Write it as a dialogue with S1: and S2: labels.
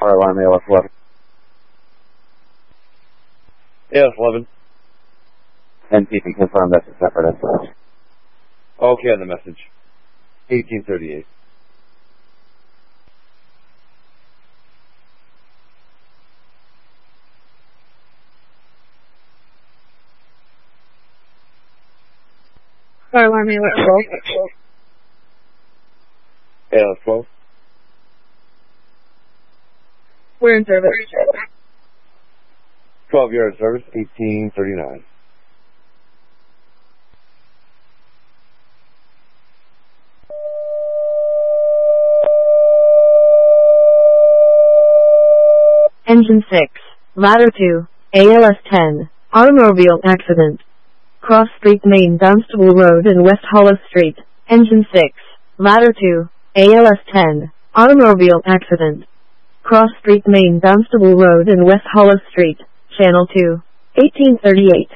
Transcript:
S1: Fire alarm ALS 11.
S2: ALS 11.
S1: NTP confirmed that's a separate SOS.
S2: Okay on the message. 1838.
S3: Fire alarm ALS 12.
S2: ALS 12.
S3: We're in service.
S2: 12 yard service, 1839.
S4: Engine 6, Ladder 2, ALS 10, automobile accident. Cross Street Main Dunstable Road and West Hollis Street. Engine 6, Ladder 2, ALS 10, automobile accident. Cross Street Main Dunstable Road and West Hollis Street, Channel 2, 1838.